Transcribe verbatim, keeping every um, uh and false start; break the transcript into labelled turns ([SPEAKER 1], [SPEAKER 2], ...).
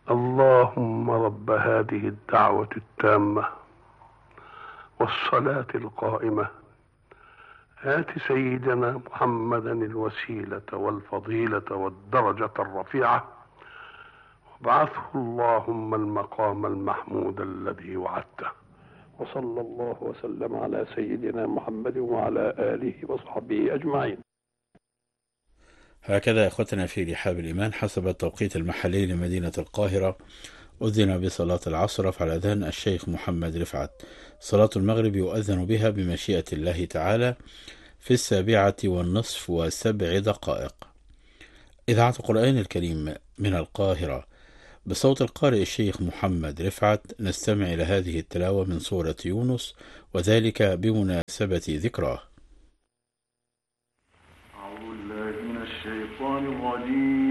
[SPEAKER 1] اللهم رب هذه الدعوة التامة والصلاة القائمة آت سيدنا محمدا الوسيلة والفضيلة والدرجة الرفيعة وابعثه اللهم المقام المحمود الذي وعدته. وصلى الله وسلم على سيدنا محمد وعلى آله وصحبه أجمعين.
[SPEAKER 2] هكذا أخوتنا في رحاب الإيمان، حسب التوقيت المحلي لمدينة القاهرة أذن بصلاة العصر، فعلى أذان الشيخ محمد رفعت. صلاة المغرب يؤذن بها بمشيئة الله تعالى في السابعة والنصف وسبع دقائق. إذاعة القرآن الكريم من القاهرة بصوت القارئ الشيخ محمد رفعت، نستمع إلى هذه التلاوة من سورة يونس، وذلك بمناسبة ذكراه.
[SPEAKER 3] أعوذ بالله من الشيطان الرجيم.